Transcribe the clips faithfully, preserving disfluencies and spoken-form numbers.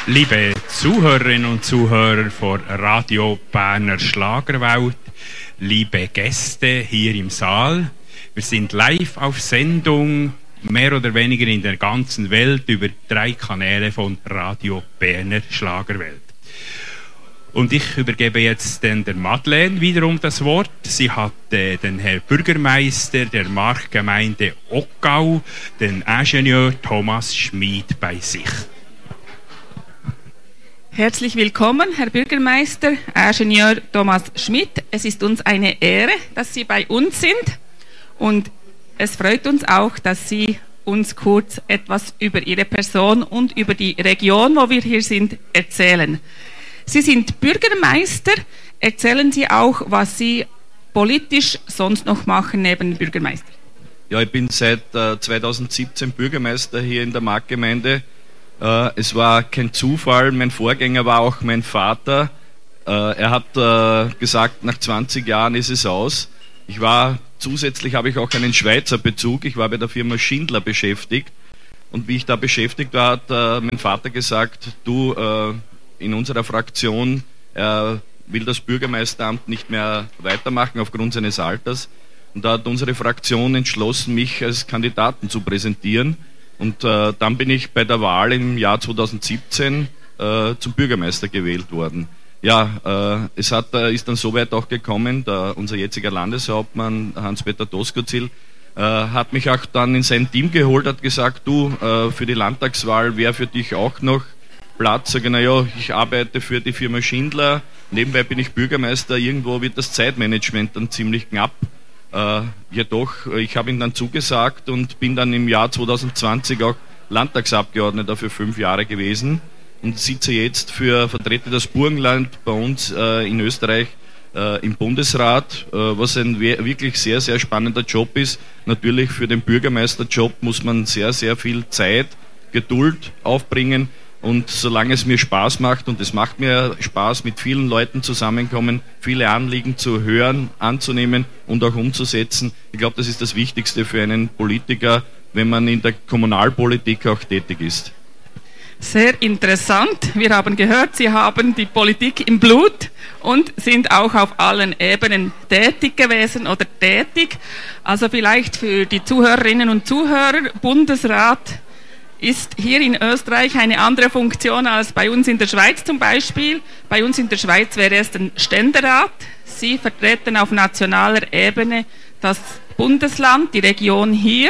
Liebe Zuhörerinnen und Zuhörer von Radio Berner Schlagerwelt, liebe Gäste hier im Saal, wir sind live auf Sendung, mehr oder weniger in der ganzen Welt, über drei Kanäle von Radio Berner Schlagerwelt. Und ich übergebe jetzt den der Madeleine wiederum das Wort. Sie hat äh, den Herr Bürgermeister der Marktgemeinde Oggau, den Ingenieur Thomas Schmid, bei sich. Herzlich willkommen, Herr Bürgermeister, Ingenieur Thomas Schmid. Es ist uns eine Ehre, dass Sie bei uns sind und es freut uns auch, dass Sie uns kurz etwas über Ihre Person und über die Region, wo wir hier sind, erzählen. Sie sind Bürgermeister. Erzählen Sie auch, was Sie politisch sonst noch machen neben Bürgermeister. Ja, ich bin seit äh, zweitausendsiebzehn Bürgermeister hier in der Marktgemeinde. Äh, es war kein Zufall, mein Vorgänger war auch mein Vater. Äh, er hat äh, gesagt, nach zwanzig Jahren ist es aus. Ich war, zusätzlich habe ich auch einen Schweizer Bezug. Ich war bei der Firma Schindler beschäftigt. Und wie ich da beschäftigt war, hat äh, mein Vater gesagt, du, äh, in unserer Fraktion, er will das Bürgermeisteramt nicht mehr weitermachen aufgrund seines Alters. Und da hat unsere Fraktion entschlossen, mich als Kandidaten zu präsentieren. Und äh, dann bin ich bei der Wahl im Jahr zweitausendsiebzehn äh, zum Bürgermeister gewählt worden. Ja, äh, es hat, äh, ist dann so weit auch gekommen, der, unser jetziger Landeshauptmann Hans-Peter Doskozil äh, hat mich auch dann in sein Team geholt, hat gesagt, du, äh, für die Landtagswahl wäre für dich auch noch Platz. Sage, naja, ich arbeite für die Firma Schindler, nebenbei bin ich Bürgermeister, irgendwo wird das Zeitmanagement dann ziemlich knapp. Äh, jedoch, ich habe ihm dann zugesagt und bin dann im Jahr zweitausendzwanzig auch Landtagsabgeordneter für fünf Jahre gewesen und sitze jetzt für Vertreter des Burgenland bei uns äh, in Österreich äh, im Bundesrat, äh, was ein wirklich sehr, sehr spannender Job ist. Natürlich für den Bürgermeisterjob muss man sehr, sehr viel Zeit, Geduld aufbringen. Und solange es mir Spaß macht, und es macht mir Spaß, mit vielen Leuten zusammenkommen, viele Anliegen zu hören, anzunehmen und auch umzusetzen, ich glaube, das ist das Wichtigste für einen Politiker, wenn man in der Kommunalpolitik auch tätig ist. Sehr interessant. Wir haben gehört, Sie haben die Politik im Blut und sind auch auf allen Ebenen tätig gewesen oder tätig. Also vielleicht für die Zuhörerinnen und Zuhörer, Bundesrat ist hier in Österreich eine andere Funktion als bei uns in der Schweiz zum Beispiel. Bei uns in der Schweiz wäre es ein Ständerat. Sie vertreten auf nationaler Ebene das Bundesland, die Region hier.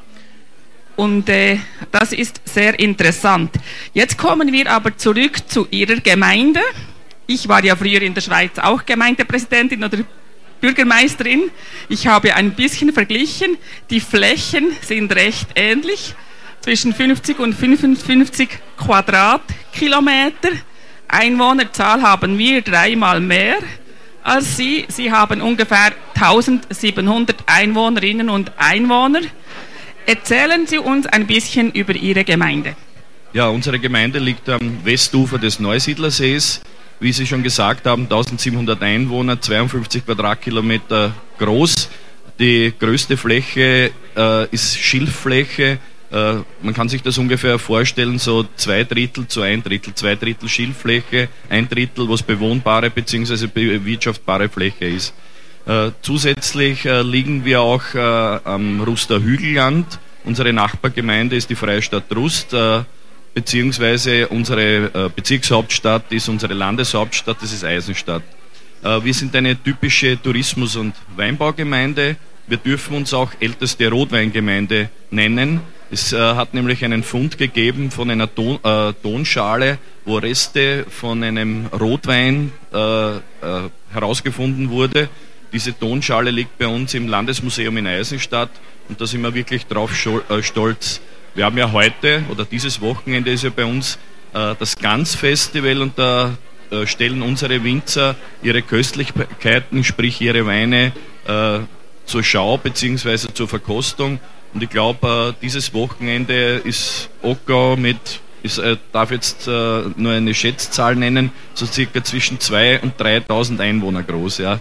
Und äh, das ist sehr interessant. Jetzt kommen wir aber zurück zu Ihrer Gemeinde. Ich war ja früher in der Schweiz auch Gemeindepräsidentin oder Bürgermeisterin. Ich habe ein bisschen verglichen. Die Flächen sind recht ähnlich. Zwischen fünfzig und fünfundfünfzig Quadratkilometer. Einwohnerzahl haben wir dreimal mehr als Sie. Sie haben ungefähr eintausendsiebenhundert Einwohnerinnen und Einwohner. Erzählen Sie uns ein bisschen über Ihre Gemeinde. Ja, unsere Gemeinde liegt am Westufer des Neusiedlersees. Wie Sie schon gesagt haben, eintausendsiebenhundert Einwohner, zweiundfünfzig Quadratkilometer groß. Die größte Fläche äh, ist Schilffläche. Man kann sich das ungefähr vorstellen, so zwei Drittel zu ein Drittel, zwei Drittel Schilffläche, ein Drittel, was bewohnbare bzw. bewirtschaftbare Fläche ist. Äh, zusätzlich äh, liegen wir auch äh, am Ruster Hügelland. Unsere Nachbargemeinde ist die Freistadt Rust, äh, beziehungsweise unsere äh, Bezirkshauptstadt ist unsere Landeshauptstadt, das ist Eisenstadt. Äh, wir sind eine typische Tourismus- und Weinbaugemeinde. Wir dürfen uns auch älteste Rotweingemeinde nennen. Es äh, hat nämlich einen Fund gegeben von einer Ton, äh, Tonschale, wo Reste von einem Rotwein äh, äh, herausgefunden wurde. Diese Tonschale liegt bei uns im Landesmuseum in Eisenstadt und da sind wir wirklich drauf äh, stolz. Wir haben ja heute, oder dieses Wochenende ist ja bei uns äh, das Gans-Festival und da äh, stellen unsere Winzer ihre Köstlichkeiten, sprich ihre Weine, äh, zur Schau bzw. zur Verkostung. Und ich glaube, dieses Wochenende ist Oggau mit, ich äh, darf jetzt äh, nur eine Schätzzahl nennen, so circa zwischen zweitausend und dreitausend Einwohner groß. Ja.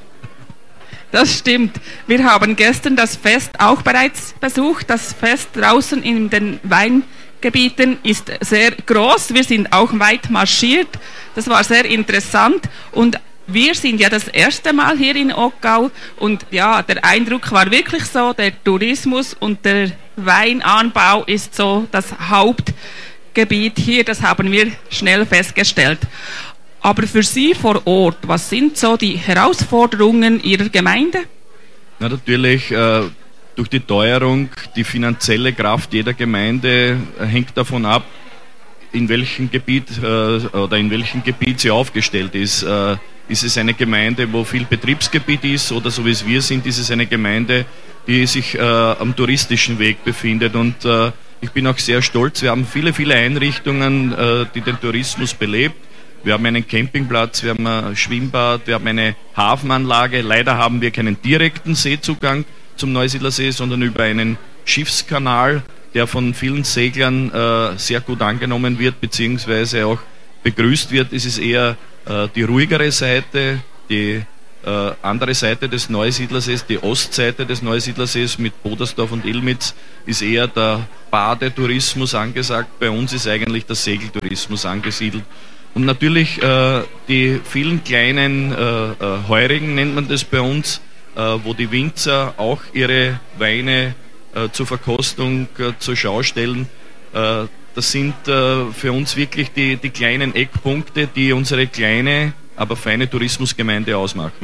Das stimmt. Wir haben gestern das Fest auch bereits besucht, das Fest draußen in den Wein Gebieten ist sehr groß. Wir sind auch weit marschiert. Das war sehr interessant und wir sind ja das erste Mal hier in Oggau und ja, der Eindruck war wirklich so, der Tourismus und der Weinanbau ist so das Hauptgebiet hier, das haben wir schnell festgestellt. Aber für Sie vor Ort, was sind so die Herausforderungen Ihrer Gemeinde? Na, natürlich äh, durch die Teuerung, die finanzielle Kraft jeder Gemeinde äh, hängt davon ab, in welchem Gebiet äh, oder in welchem Gebiet sie aufgestellt ist. Äh, ist es eine Gemeinde, wo viel Betriebsgebiet ist, oder so wie es wir sind, ist es eine Gemeinde, die sich äh, am touristischen Weg befindet. Und äh, ich bin auch sehr stolz, wir haben viele, viele Einrichtungen, äh, die den Tourismus belebt. Wir haben einen Campingplatz, wir haben ein Schwimmbad, wir haben eine Hafenanlage. Leider haben wir keinen direkten Seezugang zum Neusiedlersee, sondern über einen Schiffskanal, der von vielen Seglern äh, sehr gut angenommen wird, beziehungsweise auch begrüßt wird. Es ist eher äh, die ruhigere Seite, die äh, andere Seite des Neusiedlersees, die Ostseite des Neusiedlersees mit Bodersdorf und Illmitz ist eher der Badetourismus angesagt. Bei uns ist eigentlich der Segeltourismus angesiedelt. Und natürlich äh, die vielen kleinen äh, äh, Heurigen, nennt man das bei uns, äh, wo die Winzer auch ihre Weine äh, zur Verkostung äh, zur Schau stellen. Äh, das sind äh, für uns wirklich die, die kleinen Eckpunkte, die unsere kleine, aber feine Tourismusgemeinde ausmachen.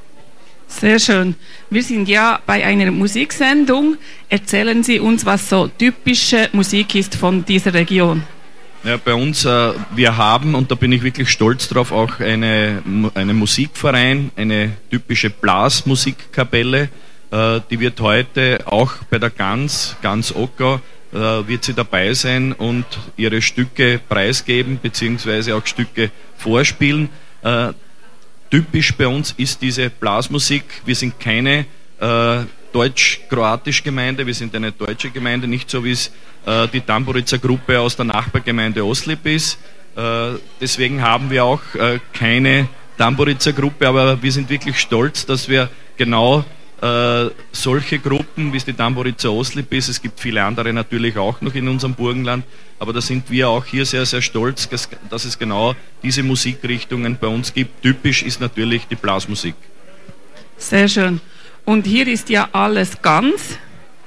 Sehr schön. Wir sind ja bei einer Musiksendung. Erzählen Sie uns, was so typische Musik ist von dieser Region. Ja, bei uns, äh, wir haben, und da bin ich wirklich stolz drauf, auch eine, einen Musikverein, eine typische Blasmusikkapelle, äh, die wird heute auch bei der Gans, Gans Oggau, äh, wird sie dabei sein und ihre Stücke preisgeben, beziehungsweise auch Stücke vorspielen. Äh, typisch bei uns ist diese Blasmusik, wir sind keine äh, deutsch-kroatisch Gemeinde, wir sind eine deutsche Gemeinde, nicht so wie es äh, die Tamburitzer Gruppe aus der Nachbargemeinde Oslip ist. Äh, deswegen haben wir auch äh, keine Tamburitzer Gruppe, aber wir sind wirklich stolz, dass wir genau äh, solche Gruppen, wie es die Tamburitzer Oslip ist, es gibt viele andere natürlich auch noch in unserem Burgenland, aber da sind wir auch hier sehr, sehr stolz, dass, dass es genau diese Musikrichtungen bei uns gibt. Typisch ist natürlich die Blasmusik. Sehr schön. Und hier ist ja alles ganz.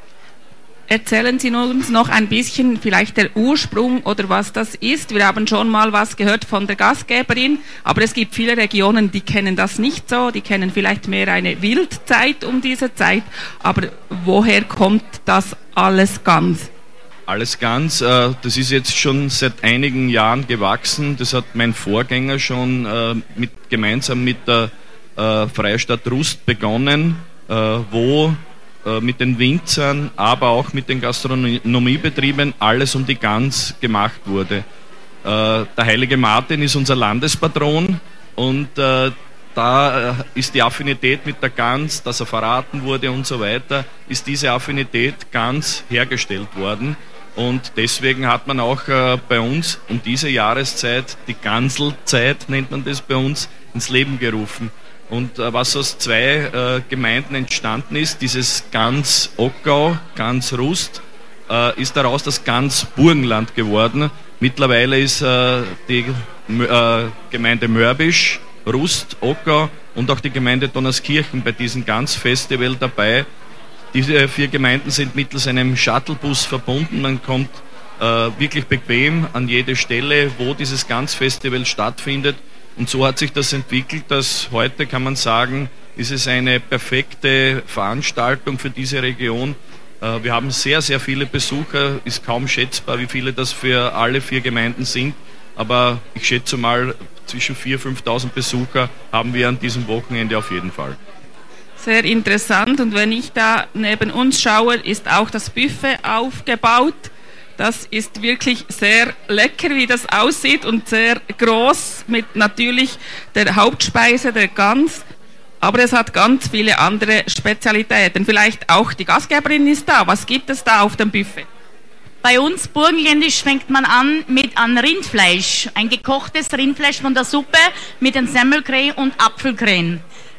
Erzählen Sie uns noch ein bisschen vielleicht der Ursprung oder was das ist. Wir haben schon mal was gehört von der Gastgeberin, aber es gibt viele Regionen, die kennen das nicht so. Die kennen vielleicht mehr eine Wildzeit um diese Zeit. Aber woher kommt das alles ganz? Alles ganz, äh, das ist jetzt schon seit einigen Jahren gewachsen. Das hat mein Vorgänger schon äh, mit, gemeinsam mit der äh, Freistadt Rust begonnen. Äh, wo äh, mit den Winzern, aber auch mit den Gastronomiebetrieben alles um die Gans gemacht wurde. Äh, der heilige Martin ist unser Landespatron und äh, da äh, ist die Affinität mit der Gans, dass er verraten wurde und so weiter, ist diese Affinität ganz hergestellt worden. Und deswegen hat man auch äh, bei uns um diese Jahreszeit, die Ganselzeit nennt man das bei uns, ins Leben gerufen. Und äh, was aus zwei äh, Gemeinden entstanden ist, dieses Gans Oggau, Gans Rust, äh, ist daraus das Gans Burgenland geworden. Mittlerweile ist äh, die äh, Gemeinde Mörbisch, Rust, Oggau und auch die Gemeinde Donnerskirchen bei diesem Gans-Festival dabei. Diese vier Gemeinden sind mittels einem Shuttlebus verbunden. Man kommt äh, wirklich bequem an jede Stelle, wo dieses Gans-Festival stattfindet. Und so hat sich das entwickelt, dass heute, kann man sagen, ist es eine perfekte Veranstaltung für diese Region. Wir haben sehr, sehr viele Besucher, ist kaum schätzbar, wie viele das für alle vier Gemeinden sind. Aber ich schätze mal, zwischen viertausend und fünftausend Besucher haben wir an diesem Wochenende auf jeden Fall. Sehr interessant. Und wenn ich da neben uns schaue, ist auch das Buffet aufgebaut. Das ist wirklich sehr lecker, wie das aussieht und sehr groß mit natürlich der Hauptspeise, der Gans. Aber es hat ganz viele andere Spezialitäten. Vielleicht auch die Gastgeberin ist da. Was gibt es da auf dem Buffet? Bei uns burgenländisch fängt man an mit einem Rindfleisch. Ein gekochtes Rindfleisch von der Suppe mit einem Semmelkrähen und Apfelkrähen.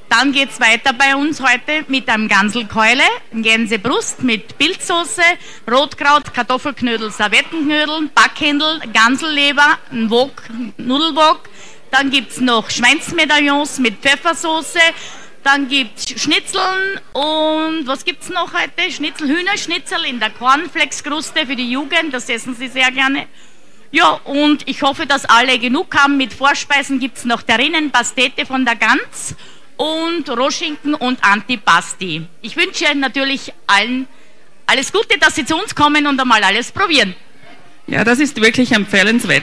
Dann geht es weiter bei uns heute mit einem Ganselkeule, Gänsebrust mit Pilzsoße, Rotkraut, Kartoffelknödel, Servettenknödel, Backhändel, Ganselleber, ein Wok, Nudelwok. Dann gibt es noch Schweinsmedaillons mit Pfeffersoße. Dann gibt es Schnitzeln und was gibt es noch heute? Schnitzel, Hühnerschnitzel in der Cornflakeskruste für die Jugend, das essen sie sehr gerne. Ja, und ich hoffe, dass alle genug haben. Mit Vorspeisen gibt es noch Terrinen, Pastete von der Gans und Rohschinken und Antipasti. Ich wünsche natürlich allen alles Gute, dass Sie zu uns kommen und einmal alles probieren. Ja, das ist wirklich empfehlenswert.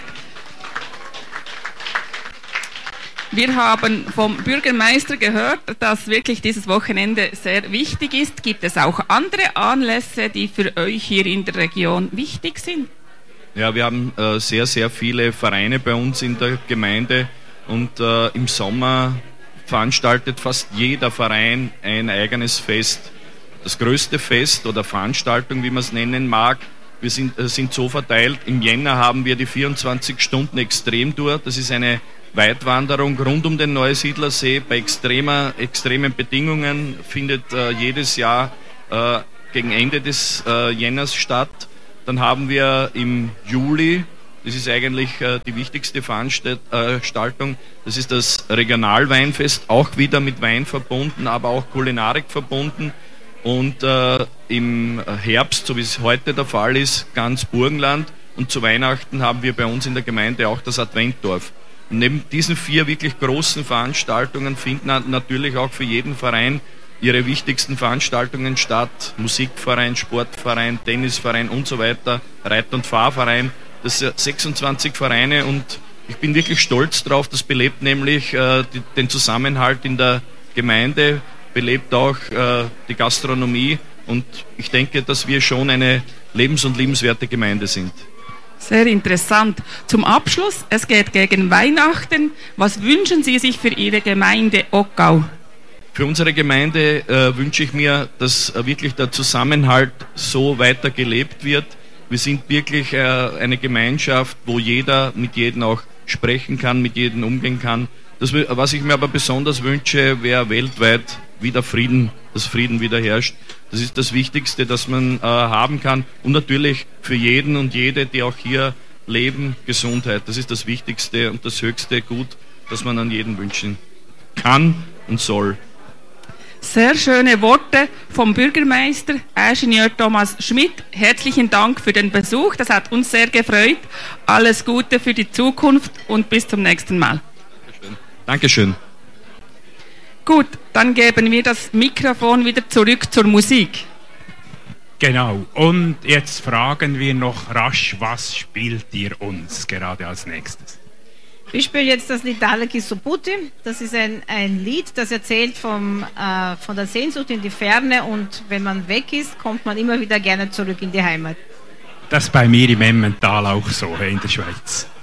Wir haben vom Bürgermeister gehört, dass wirklich dieses Wochenende sehr wichtig ist. Gibt es auch andere Anlässe, die für euch hier in der Region wichtig sind? Ja, wir haben äh, sehr, sehr viele Vereine bei uns in der Gemeinde und äh, im Sommer veranstaltet fast jeder Verein ein eigenes Fest. Das größte Fest oder Veranstaltung, wie man es nennen mag, wir sind, äh, sind so verteilt. Im Jänner haben wir die vierundzwanzig Stunden Extremtour. Das ist eine Weitwanderung rund um den Neusiedlersee. Bei extremer, extremen Bedingungen findet äh, jedes Jahr äh, gegen Ende des äh, Jänners statt. Dann haben wir im Juli, das ist eigentlich äh, die wichtigste Veranstaltung, das ist das Regionalweinfest, auch wieder mit Wein verbunden, aber auch Kulinarik verbunden. Und äh, im Herbst, so wie es heute der Fall ist, ganz Burgenland. Und zu Weihnachten haben wir bei uns in der Gemeinde auch das Adventdorf. Und neben diesen vier wirklich großen Veranstaltungen finden natürlich auch für jeden Verein ihre wichtigsten Veranstaltungen statt. Musikverein, Sportverein, Tennisverein und so weiter, Reit- und Fahrverein. Das sind sechsundzwanzig Vereine und ich bin wirklich stolz drauf. Das belebt nämlich äh, die, den Zusammenhalt in der Gemeinde, belebt auch äh, die Gastronomie und ich denke, dass wir schon eine lebens- und liebenswerte Gemeinde sind. Sehr interessant. Zum Abschluss, es geht gegen Weihnachten. Was wünschen Sie sich für Ihre Gemeinde Ockau? Für unsere Gemeinde äh, wünsche ich mir, dass äh, wirklich der Zusammenhalt so weiter gelebt wird. Wir sind wirklich äh, eine Gemeinschaft, wo jeder mit jedem auch sprechen kann, mit jedem umgehen kann. Das, was ich mir aber besonders wünsche, wäre weltweit wieder Frieden, dass Frieden wieder herrscht. Das ist das Wichtigste, das man äh, haben kann. Und natürlich für jeden und jede, die auch hier leben, Gesundheit. Das ist das Wichtigste und das höchste Gut, das man an jeden wünschen kann und soll. Sehr schöne Worte vom Bürgermeister, Ingenieur Thomas Schmidt. Herzlichen Dank für den Besuch, das hat uns sehr gefreut. Alles Gute für die Zukunft und bis zum nächsten Mal. Dankeschön. Gut, dann geben wir das Mikrofon wieder zurück zur Musik. Genau, und jetzt fragen wir noch rasch, was spielt ihr uns gerade als nächstes? Ich spiele jetzt das Lied Daleki Subuti. Das ist ein, ein Lied, das erzählt vom, äh, von der Sehnsucht in die Ferne und wenn man weg ist, kommt man immer wieder gerne zurück in die Heimat. Das ist bei mir im Emmental auch so, in der Schweiz.